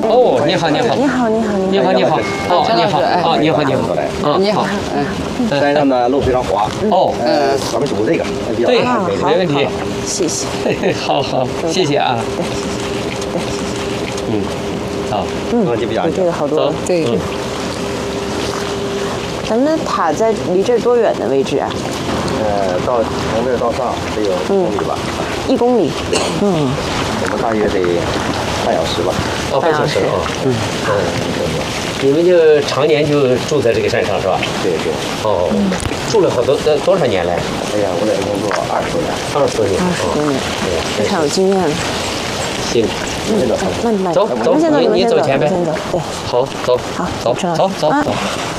哦，你好，你好， 你好，你好， 你好，你好，哦，你好，哦，你好，你好， 你好， 山上的路非常滑。 哦， 咱们走这个比较对， 安全一点。 没问题。 谢谢。 好好，谢谢啊。嗯，好， 就比较安全比这个。好多了。 对， 咱们的塔在离这儿多远的位置啊？ 从这儿到上得有1公里吧。 1公里。 我们大约得半小时吧。 哦，半小时啊。你们就常年就住在这个山上是吧？ 对对。 哦，住了多少年来？ 哎呀，我在这工作20多年。 20多年。 20多年，非常有经验了。 行， 那你来， 走走， 你们先走， 你走前边。 先走。对， 好，走， 好， 走， 车走，走， 啊走。